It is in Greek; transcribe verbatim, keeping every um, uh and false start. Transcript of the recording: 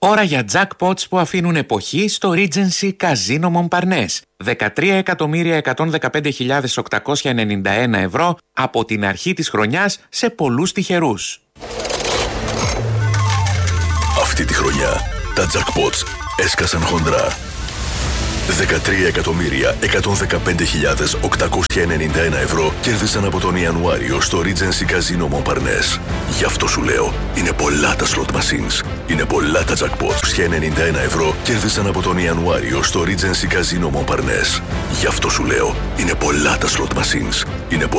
Ώρα για jackpots που αφήνουν εποχή στο Regency Casino Montparnasse. δεκατρία εκατομμύρια εκατόν δεκαπέντε χιλιάδες οκτακόσια ενενήντα ένα ευρώ από την αρχή της χρονιάς σε πολλούς τυχερούς. Αυτή τη χρονιά τα jackpots έσκασαν χοντρά. δεκατρία εκατομμύρια εκατόν δεκαπέντε χιλιάδες οκτακόσια ενενήντα ένα ευρώ κέρδισαν από τον Ιανουάριο στο Regency Casino Montparnasse. Γι' αυτό σου λέω, είναι πολλά τα slot machines. Είναι πολλά τα jackpots. ενενήντα ένα ευρώ κέρδισαν από τον Ιανουάριο στο Regency Casino Montparnasse. Γι' αυτό σου λέω, είναι πολλά τα slot machines. Είναι